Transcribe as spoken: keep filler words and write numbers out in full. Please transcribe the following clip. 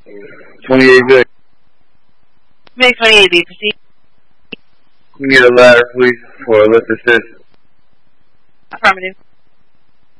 twenty-eight bit. Make twenty-eight B, proceed. Can you get a ladder, please, for lift assist? Affirmative.